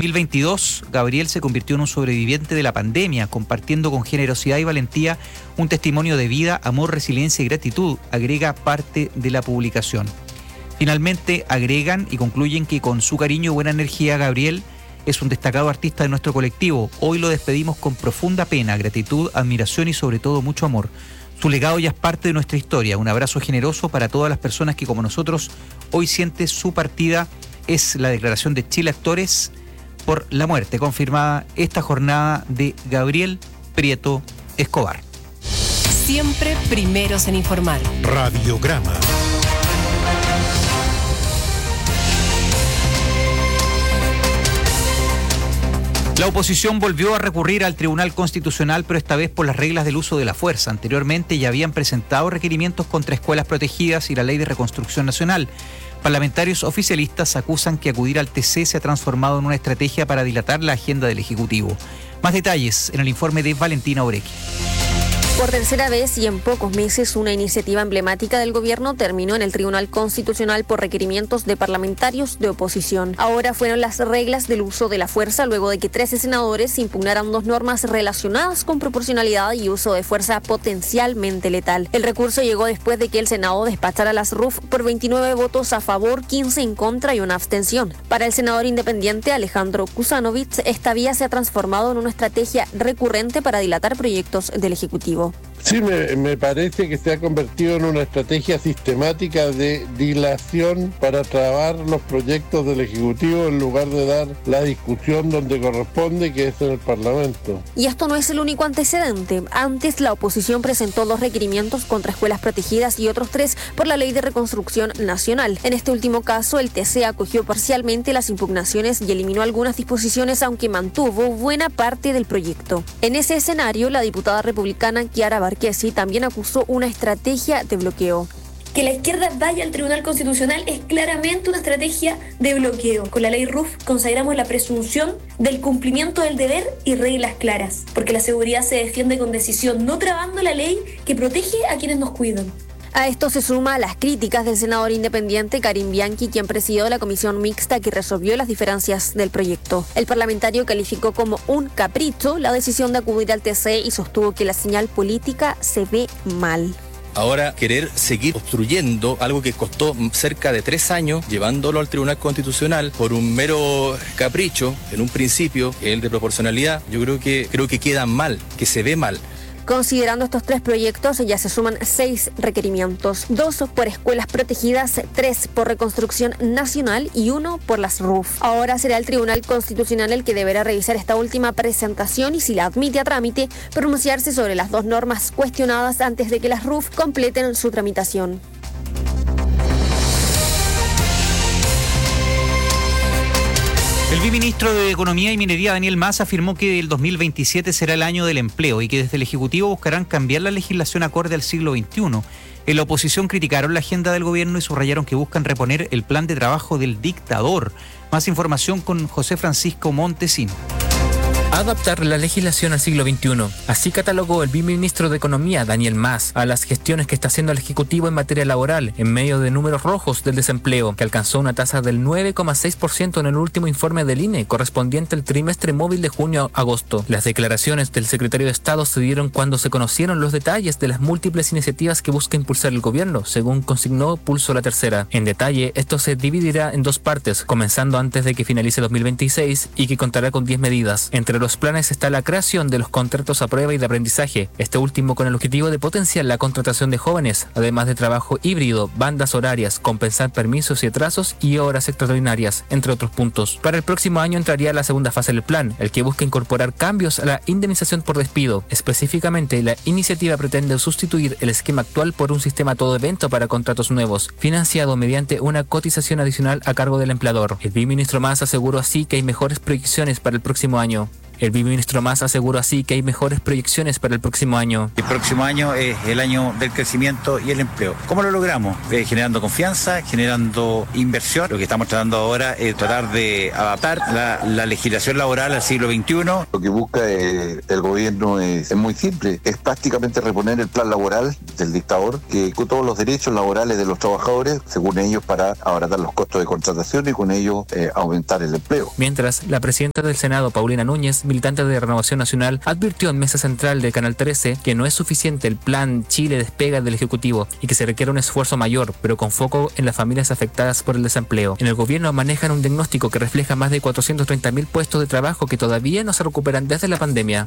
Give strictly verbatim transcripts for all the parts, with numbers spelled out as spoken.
dos mil veintidós, Gabriel se convirtió en un sobreviviente de la pandemia, compartiendo con generosidad y valentía un testimonio de vida, amor, resiliencia y gratitud, agrega parte de la publicación. Finalmente, agregan y concluyen que con su cariño y buena energía, Gabriel es un destacado artista de nuestro colectivo. Hoy lo despedimos con profunda pena, gratitud, admiración y sobre todo mucho amor. Su legado ya es parte de nuestra historia. Un abrazo generoso para todas las personas que, como nosotros, hoy sienten su partida. Es la declaración de Chile Actores por la muerte confirmada esta jornada de Gabriel Prieto Escobar. Siempre primeros en informar. Radiograma. La oposición volvió a recurrir al Tribunal Constitucional, pero esta vez por las reglas del uso de la fuerza. Anteriormente ya habían presentado requerimientos contra escuelas protegidas y la Ley de Reconstrucción Nacional. Parlamentarios oficialistas acusan que acudir al T C se ha transformado en una estrategia para dilatar la agenda del Ejecutivo. Más detalles en el informe de Valentina Oreque. Por tercera vez y en pocos meses, una iniciativa emblemática del gobierno terminó en el Tribunal Constitucional por requerimientos de parlamentarios de oposición. Ahora fueron las reglas del uso de la fuerza luego de que trece senadores impugnaran dos normas relacionadas con proporcionalidad y uso de fuerza potencialmente letal. El recurso llegó después de que el Senado despachara las R U F por veintinueve votos a favor, quince en contra y una abstención. Para el senador independiente Alejandro Kusanovich, esta vía se ha transformado en una estrategia recurrente para dilatar proyectos del Ejecutivo. Sí, me, me parece que se ha convertido en una estrategia sistemática de dilación para trabar los proyectos del Ejecutivo en lugar de dar la discusión donde corresponde, que es en el Parlamento. Y esto no es el único antecedente. Antes, la oposición presentó dos requerimientos contra escuelas protegidas y otros tres por la Ley de Reconstrucción Nacional. En este último caso, el T C acogió parcialmente las impugnaciones y eliminó algunas disposiciones, aunque mantuvo buena parte del proyecto. En ese escenario, la diputada republicana Chiara Barquesi también acusó una estrategia de bloqueo. Que la izquierda vaya al Tribunal Constitucional es claramente una estrategia de bloqueo. Con la ley R U F consagramos la presunción del cumplimiento del deber y reglas claras, porque la seguridad se defiende con decisión, no trabando la ley que protege a quienes nos cuidan. A esto se suma las críticas del senador independiente Karim Bianchi, quien presidió la comisión mixta que resolvió las diferencias del proyecto. El parlamentario calificó como un capricho la decisión de acudir al T C y sostuvo que la señal política se ve mal. Ahora querer seguir obstruyendo algo que costó cerca de tres años, llevándolo al Tribunal Constitucional por un mero capricho, en un principio, el de proporcionalidad, yo creo que, creo que queda mal, que se ve mal. Considerando estos tres proyectos, ya se suman seis requerimientos, dos por escuelas protegidas, tres por reconstrucción nacional y uno por las R U F. Ahora será el Tribunal Constitucional el que deberá revisar esta última presentación y, si la admite a trámite, pronunciarse sobre las dos normas cuestionadas antes de que las R U F completen su tramitación. El viceministro de Economía y Minería, Daniel Mas, afirmó que el dos mil veintisiete será el año del empleo y que desde el Ejecutivo buscarán cambiar la legislación acorde al siglo veintiuno. En la oposición criticaron la agenda del gobierno y subrayaron que buscan reponer el plan de trabajo del dictador. Más información con José Francisco Montesino. Adaptar la legislación al siglo veintiuno. Así catalogó el viceministro de Economía, Daniel Mas, a las gestiones que está haciendo el Ejecutivo en materia laboral, en medio de números rojos del desempleo, que alcanzó una tasa del nueve coma seis por ciento en el último informe del I N E, correspondiente al trimestre móvil de junio a agosto. Las declaraciones del secretario de Estado se dieron cuando se conocieron los detalles de las múltiples iniciativas que busca impulsar el gobierno, según consignó Pulso La Tercera. En detalle, esto se dividirá en dos partes, comenzando antes de que finalice dos mil veintiséis y que contará con diez medidas. Entre los planes está la creación de los contratos a prueba y de aprendizaje, este último con el objetivo de potenciar la contratación de jóvenes, además de trabajo híbrido, bandas horarias, compensar permisos y atrasos y horas extraordinarias, entre otros puntos. Para el próximo año entraría la segunda fase del plan, el que busca incorporar cambios a la indemnización por despido. Específicamente, la iniciativa pretende sustituir el esquema actual por un sistema todo evento para contratos nuevos, financiado mediante una cotización adicional a cargo del empleador. El viceministro Mas aseguró así que hay mejores proyecciones para el próximo año. El viceministro Mas aseguró así que hay mejores proyecciones para el próximo año. El próximo año es el año del crecimiento y el empleo. ¿Cómo lo logramos? Eh, generando confianza, generando inversión. Lo que estamos tratando ahora es tratar de adaptar la, la legislación laboral al siglo veintiuno. Lo que busca eh, el gobierno es, es muy simple, es prácticamente reponer el plan laboral del dictador, que con todos los derechos laborales de los trabajadores, según ellos, para abaratar los costos de contratación y con ello eh, aumentar el empleo. Mientras, la presidenta del Senado, Paulina Núñez, militante de Renovación Nacional, advirtió en Mesa Central de Canal trece que no es suficiente el plan Chile Despega del Ejecutivo y que se requiere un esfuerzo mayor, pero con foco en las familias afectadas por el desempleo. En el gobierno manejan un diagnóstico que refleja más de cuatrocientos treinta mil puestos de trabajo que todavía no se recuperan desde la pandemia.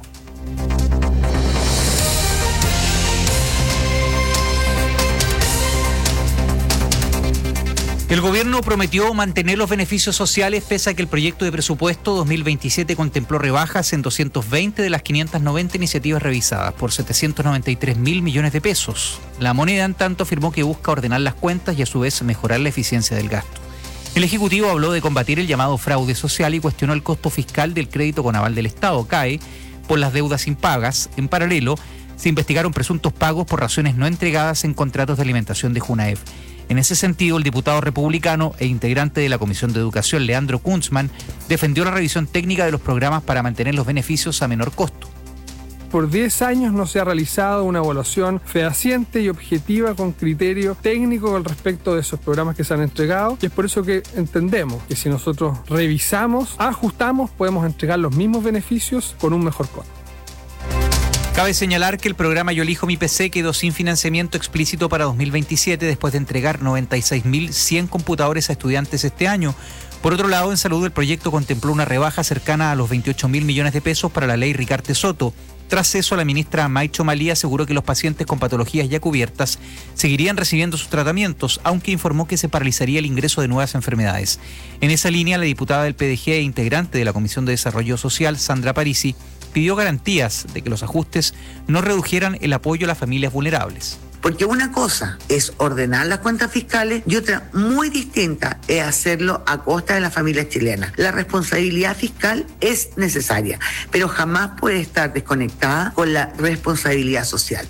El gobierno prometió mantener los beneficios sociales pese a que el proyecto de presupuesto dos mil veintisiete contempló rebajas en doscientos veinte de las quinientas noventa iniciativas revisadas por setecientos noventa y tres mil millones de pesos. La moneda, en tanto, afirmó que busca ordenar las cuentas y a su vez mejorar la eficiencia del gasto. El Ejecutivo habló de combatir el llamado fraude social y cuestionó el costo fiscal del crédito con aval del Estado, C A E, por las deudas impagas. En paralelo, se investigaron presuntos pagos por raciones no entregadas en contratos de alimentación de Junaef. En ese sentido, el diputado republicano e integrante de la Comisión de Educación, Leandro Kunzman, defendió la revisión técnica de los programas para mantener los beneficios a menor costo. Por diez años no se ha realizado una evaluación fehaciente y objetiva con criterio técnico al respecto de esos programas que se han entregado, y es por eso que entendemos que si nosotros revisamos, ajustamos, podemos entregar los mismos beneficios con un mejor costo. Cabe señalar que el programa Yo Elijo Mi P C quedó sin financiamiento explícito para dos mil veintisiete después de entregar noventa y seis mil cien computadores a estudiantes este año. Por otro lado, en salud el proyecto contempló una rebaja cercana a los veintiocho mil millones de pesos para la ley Ricarte Soto. Tras eso, la ministra Maicho Malí aseguró que los pacientes con patologías ya cubiertas seguirían recibiendo sus tratamientos, aunque informó que se paralizaría el ingreso de nuevas enfermedades. En esa línea, la diputada del P D G e integrante de la Comisión de Desarrollo Social, Sandra Parisi, pidió garantías de que los ajustes no redujeran el apoyo a las familias vulnerables. Porque una cosa es ordenar las cuentas fiscales y otra muy distinta es hacerlo a costa de las familias chilenas. La responsabilidad fiscal es necesaria, pero jamás puede estar desconectada con la responsabilidad social.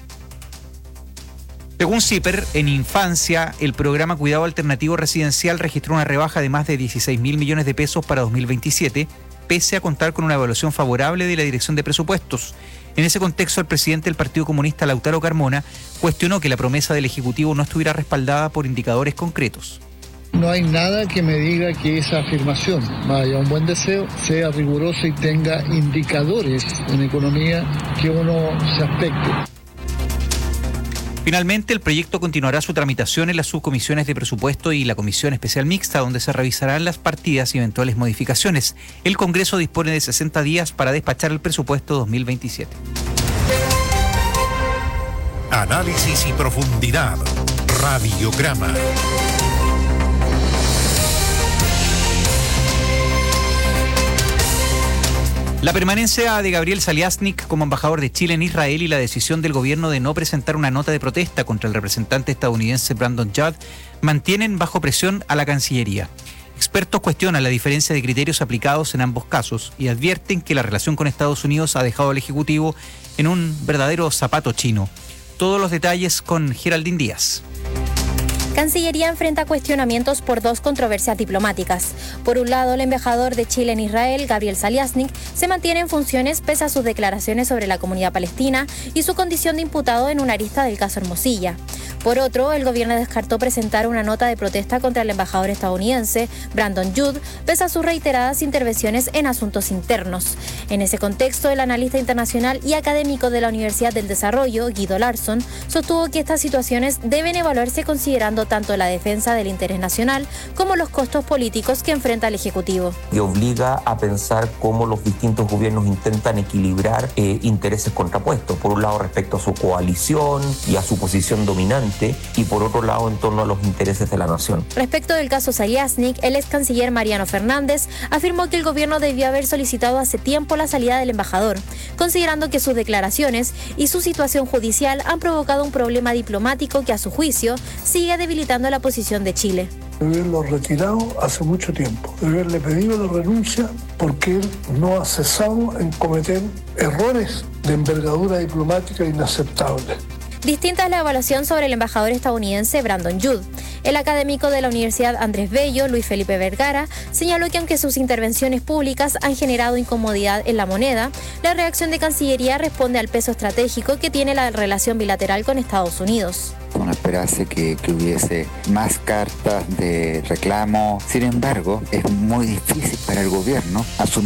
Según CIPER, en infancia, el programa Cuidado Alternativo Residencial registró una rebaja de más de dieciséis mil millones de pesos para dos mil veintisiete, pese a contar con una evaluación favorable de la Dirección de Presupuestos. En ese contexto, el presidente del Partido Comunista, Lautaro Carmona, cuestionó que la promesa del Ejecutivo no estuviera respaldada por indicadores concretos. No hay nada que me diga que esa afirmación, vaya un buen deseo, sea rigurosa y tenga indicadores en economía que uno se aspecte. Finalmente, el proyecto continuará su tramitación en las subcomisiones de presupuesto y la Comisión Especial Mixta, donde se revisarán las partidas y eventuales modificaciones. El Congreso dispone de sesenta días para despachar el presupuesto dos mil veintisiete. Análisis y profundidad. Radiograma. La permanencia de Gabriel Saliasnik como embajador de Chile en Israel y la decisión del gobierno de no presentar una nota de protesta contra el representante estadounidense Brandon Judd mantienen bajo presión a la Cancillería. Expertos cuestionan la diferencia de criterios aplicados en ambos casos y advierten que la relación con Estados Unidos ha dejado al Ejecutivo en un verdadero zapato chino. Todos los detalles con Geraldine Díaz. Cancillería enfrenta cuestionamientos por dos controversias diplomáticas. Por un lado, el embajador de Chile en Israel, Gabriel Saliasnik, se mantiene en funciones pese a sus declaraciones sobre la comunidad palestina y su condición de imputado en una arista del caso Hermosilla. Por otro, el gobierno descartó presentar una nota de protesta contra el embajador estadounidense, Brandon Judd, pese a sus reiteradas intervenciones en asuntos internos. En ese contexto, el analista internacional y académico de la Universidad del Desarrollo, Guido Larsson, sostuvo que estas situaciones deben evaluarse considerando tanto la defensa del interés nacional como los costos políticos que enfrenta el Ejecutivo. Y obliga a pensar cómo los distintos gobiernos intentan equilibrar eh, intereses contrapuestos. Por un lado, respecto a su coalición y a su posición dominante, y por otro lado en torno a los intereses de la nación. Respecto del caso Saliasnik, el ex canciller Mariano Fernández afirmó que el gobierno debió haber solicitado hace tiempo la salida del embajador, considerando que sus declaraciones y su situación judicial han provocado un problema diplomático que a su juicio sigue debilitando la posición de Chile. debe haberlo retirado hace mucho tiempo, debe haberle pedido la renuncia porque él no ha cesado en cometer errores de envergadura diplomática inaceptable. Distinta es la evaluación sobre el embajador estadounidense Brandon Judd. El académico de la Universidad Andrés Bello, Luis Felipe Vergara, señaló que aunque sus intervenciones públicas han generado incomodidad en la moneda, la reacción de Cancillería responde al peso estratégico que tiene la relación bilateral con Estados Unidos. Uno esperase que, que hubiese más cartas de reclamo. Sin embargo, es muy difícil para el gobierno asumir